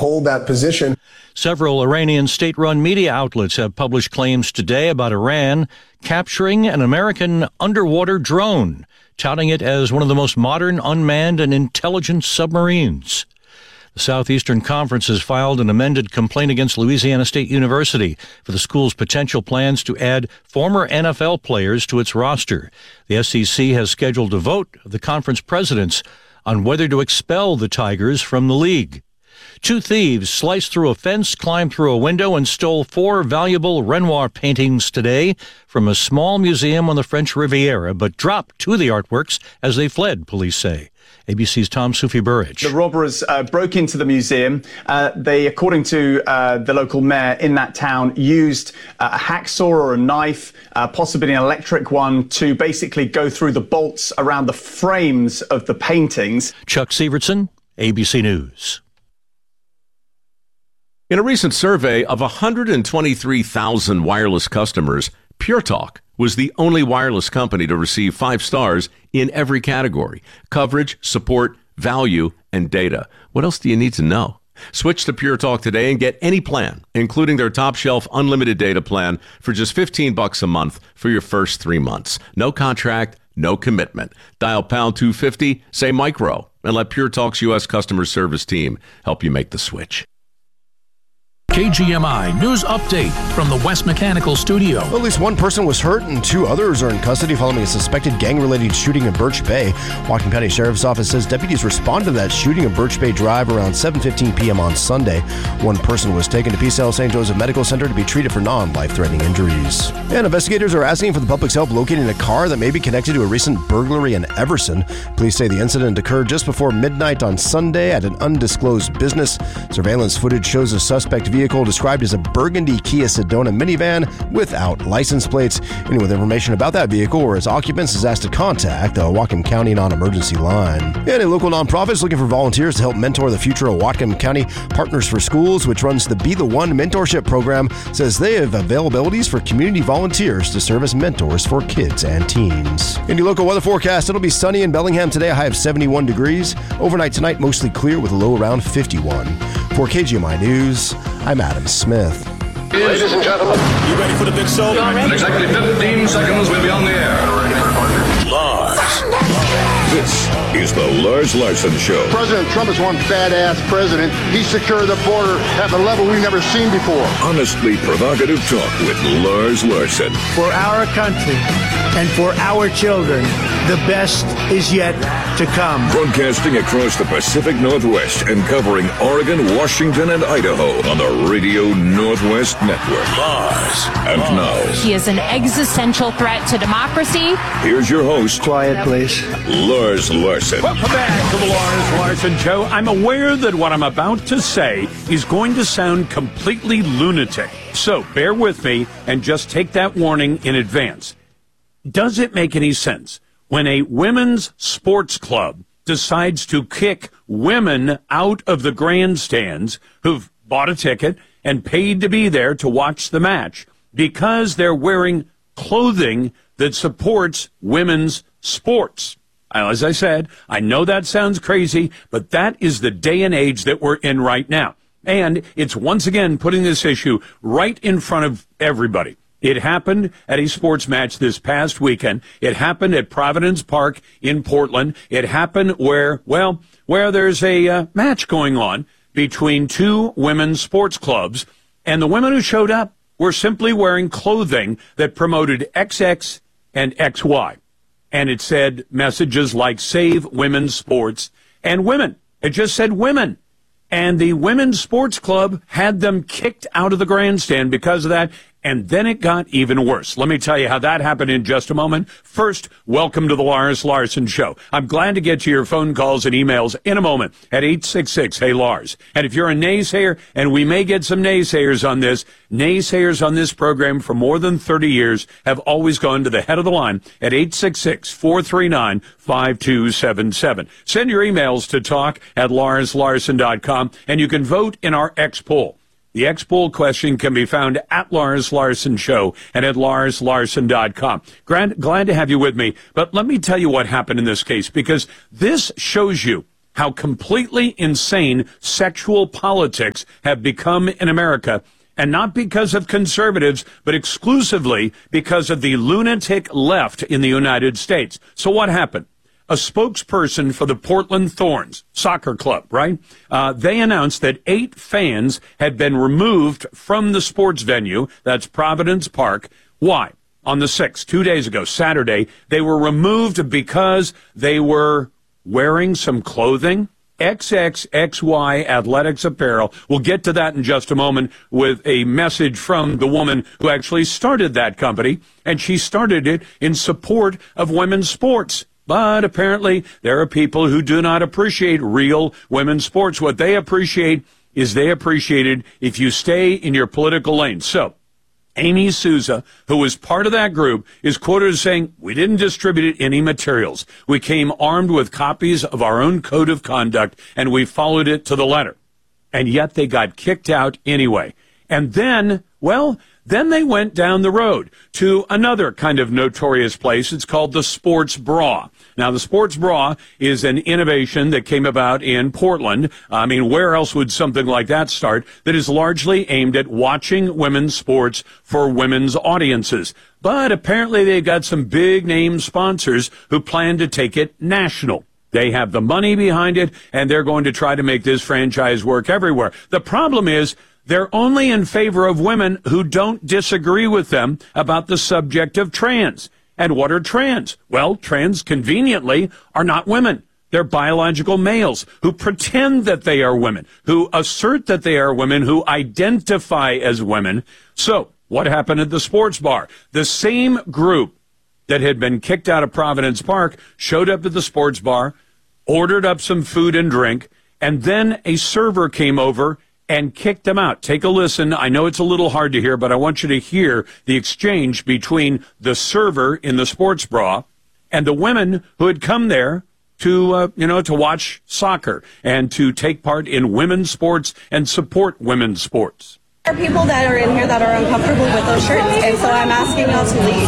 hold that position. Several Iranian state-run media outlets have published claims today about Iran capturing an American underwater drone, touting it as one of the most modern, unmanned, and intelligent submarines. The Southeastern Conference has filed an amended complaint against Louisiana State University for the school's potential plans to add former NFL players to its roster. The SEC has scheduled a vote of the conference presidents on whether to expel the Tigers from the league. Two thieves sliced through a fence, climbed through a window, and stole 4 valuable Renoir paintings today from a small museum on the French Riviera, but dropped 2 of the artworks as they fled, police say. ABC's Tom Soufi-Burridge. The robbers broke into the museum. They, according to the local mayor in that town, used a hacksaw or a knife, possibly an electric one, to basically go through the bolts around the frames of the paintings. Chuck Sievertson, ABC News. In a recent survey of 123,000 wireless customers, Pure Talk was the only wireless company to receive 5 stars in every category: coverage, support, value, and data. What else do you need to know? Switch to Pure Talk today and get any plan, including their top shelf unlimited data plan, for just $15 a month for your first 3 months. No contract, no commitment. Dial pound 250, say micro, and let Pure Talk's U.S. customer service team help you make the switch. KGMI News Update from the West Mechanical Studio. At least one person was hurt and 2 others are in custody following a suspected gang-related shooting in Birch Bay. Whatcom County Sheriff's Office says deputies responded to that shooting in Birch Bay Drive around 7:15 p.m. on Sunday. One person was taken to PCL St. Joseph Medical Center to be treated for non-life-threatening injuries. And investigators are asking for the public's help locating a car that may be connected to a recent burglary in Everson. Police say the incident occurred just before midnight on Sunday at an undisclosed business. Surveillance footage shows a suspect vehicle described as a burgundy Kia Sedona minivan without license plates. Anyone with information about that vehicle or its occupants is asked to contact the Whatcom County non-emergency line. And a local nonprofit is looking for volunteers to help mentor the future of Whatcom County. Partners for Schools, which runs the Be the One mentorship program, says they have availabilities for community volunteers to serve as mentors for kids and teens. In your local weather forecast, it'll be sunny in Bellingham today, a high of 71 degrees. Overnight tonight, mostly clear with a low around 51. For KGMI News, I'm Adam Smith. Ladies and gentlemen, you ready for the big show? In exactly 15 seconds, we'll be on the air. Lars. This is the Lars Larson Show. President Trump is one badass president. He secured the border at a level we've never seen before. Honestly provocative talk with Lars Larson. For our country and for our children, the best is yet to come. Broadcasting across the Pacific Northwest and covering Oregon, Washington, and Idaho on the Radio Northwest Network. Lars. And now, he is an existential threat to democracy. Here's your host. Quiet, please. Lars Larson. Welcome back to the Lars Larson Show. I'm aware that what I'm about to say is going to sound completely lunatic. So bear with me and just take that warning in advance. Does it make any sense when a women's sports club decides to kick women out of the grandstands who've bought a ticket and paid to be there to watch the match because they're wearing clothing that supports women's sports? As I said, I know that sounds crazy, but that is the day and age that we're in right now. And it's once again putting this issue right in front of everybody. It happened at a sports match this past weekend. It happened at Providence Park in Portland. It happened where there's a match going on between 2 women's sports clubs, and the women who showed up were simply wearing clothing that promoted XX and XY. And it said messages like save women's sports and women. It just said women. And the women's sports club had them kicked out of the grandstand because of that. And then it got even worse. Let me tell you how that happened in just a moment. First, welcome to the Lars Larson Show. I'm glad to get to your phone calls and emails in a moment at 866-HEY-LARS. And if you're a naysayer, and we may get some naysayers on this program for more than 30 years have always gone to the head of the line at 866-439-5277. Send your emails to talk@LarsLarson.com, and you can vote in our X poll. The X poll question can be found at Lars Larson Show and at LarsLarson.com. Glad to have you with me, but let me tell you what happened in this case, because this shows you how completely insane sexual politics have become in America, and not because of conservatives, but exclusively because of the lunatic left in the United States. So what happened? A spokesperson for the Portland Thorns soccer club, right? They announced that 8 fans had been removed from the sports venue. That's Providence Park. Why? On the 6th, 2 days ago, Saturday, they were removed because they were wearing some clothing. XXXY Athletics Apparel. We'll get to that in just a moment with a message from the woman who actually started that company, and she started it in support of women's sports. But apparently there are people who do not appreciate real women's sports. What they appreciate is they appreciate it if you stay in your political lane. So Amy Souza, who was part of that group, is quoted as saying, "We didn't distribute any materials. We came armed with copies of our own code of conduct, and we followed it to the letter." And yet they got kicked out anyway. And then, then they went down the road to another kind of notorious place. It's called the Sports Bra. Now, the Sports Bra is an innovation that came about in Portland. I mean, where else would something like that start? That is largely aimed at watching women's sports for women's audiences. But apparently they've got some big name sponsors who plan to take it national. They have the money behind it, and they're going to try to make this franchise work everywhere. The problem is, they're only in favor of women who don't disagree with them about the subject of trans. And what are trans? Well, trans, conveniently, are not women. They're biological males who pretend that they are women, who assert that they are women, who identify as women. So, what happened at the sports bar? The same group that had been kicked out of Providence Park showed up at the sports bar, ordered up some food and drink, and then a server came over and kicked them out. Take a listen. I know it's a little hard to hear, but I want you to hear the exchange between the server in the sports bra and the women who had come there to watch soccer and to take part in women's sports and support women's sports. There are people that are in here that are uncomfortable with those shirts, and so I'm asking y'all to leave.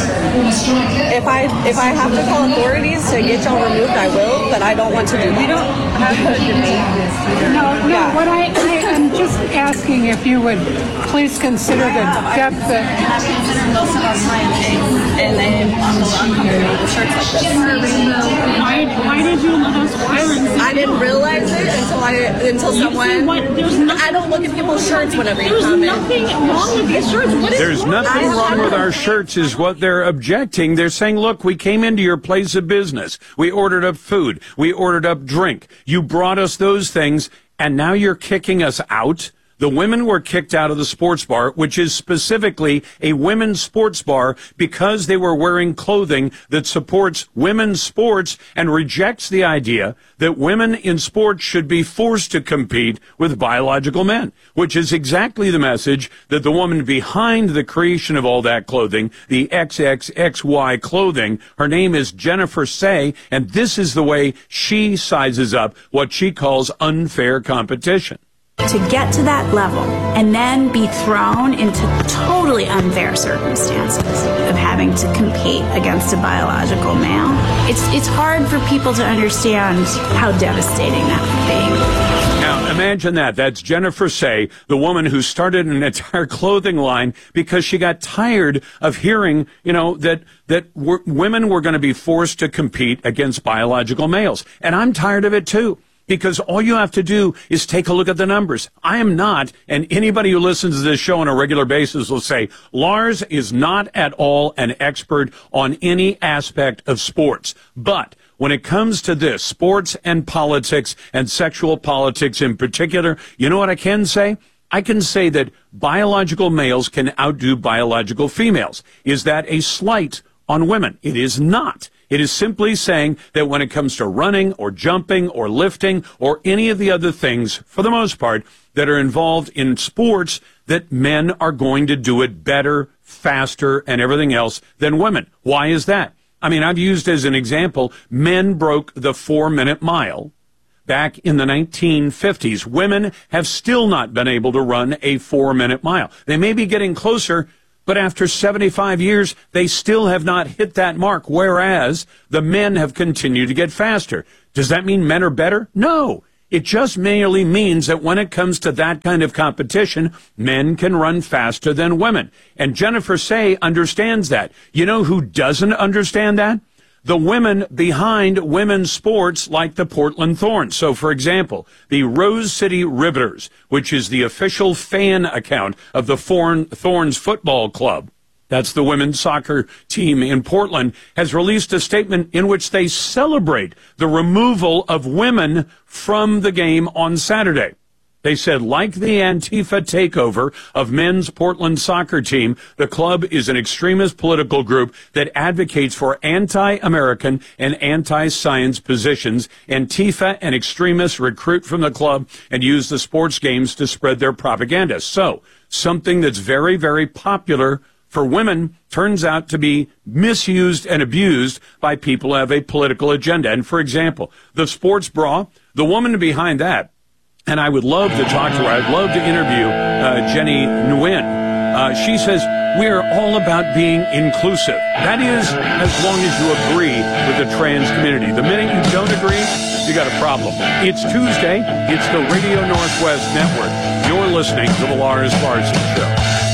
If I have to call authorities to get y'all removed, I will, but I don't want to do that. We don't have to debate this. No. What I'm just asking if you would please consider the depth of... I consider most of our clients and they feel uncomfortable with shirts like this. Why did you let us wear it? I didn't realize it until someone... I don't look at people's shirts whenever There's nothing wrong with these shirts. There's nothing wrong with our shirts is what they're objecting. They're saying, look, we came into your place of business. We ordered up food. We ordered up drink. You brought us those things, and now you're kicking us out? The women were kicked out of the sports bar, which is specifically a women's sports bar, because they were wearing clothing that supports women's sports and rejects the idea that women in sports should be forced to compete with biological men, which is exactly the message that the woman behind the creation of all that clothing, the XXXY clothing, her name is Jennifer Say, and this is the way she sizes up what she calls unfair competition. To get to that level and then be thrown into totally unfair circumstances of having to compete against a biological male, it's hard for people to understand how devastating that would be. Now, imagine that. That's Jennifer Say, the woman who started an entire clothing line because she got tired of hearing, that women were going to be forced to compete against biological males. And I'm tired of it, too. Because all you have to do is take a look at the numbers. I am not, and anybody who listens to this show on a regular basis will say, Lars is not at all an expert on any aspect of sports. But when it comes to this, sports and politics and sexual politics in particular, you know what I can say? I can say that biological males can outdo biological females. Is that a slight on women? It is not. It is simply saying that when it comes to running or jumping or lifting or any of the other things, for the most part, that are involved in sports, that men are going to do it better, faster, and everything else than women. Why is that? I mean, I've used as an example, men broke the 4-minute mile back in the 1950s. Women have still not been able to run a 4-minute mile. They may be getting closer, But after 75 years, they still have not hit that mark, whereas the men have continued to get faster. Does that mean men are better? No. It just merely means that when it comes to that kind of competition, men can run faster than women. And Jennifer Say understands that. You know who doesn't understand that? The women behind women's sports like the Portland Thorns. So, for example, the Rose City Riveters, which is the official fan account of the Thorns Football Club, that's the women's soccer team in Portland, has released a statement in which they celebrate the removal of women from the game on Saturday. They said, like the Antifa takeover of men's Portland soccer team, the club is an extremist political group that advocates for anti-American and anti-science positions. Antifa and extremists recruit from the club and use the sports games to spread their propaganda. So, something that's very, very popular for women turns out to be misused and abused by people who have a political agenda. And for example, the sports bra, the woman behind that, and I would love to talk to her. I'd love to interview Jenny Nguyen. She says, we're all about being inclusive. That is, as long as you agree with the trans community. The minute you don't agree, you got a problem. It's Tuesday. It's the Radio Northwest Network. You're listening to The Lars Larson Show.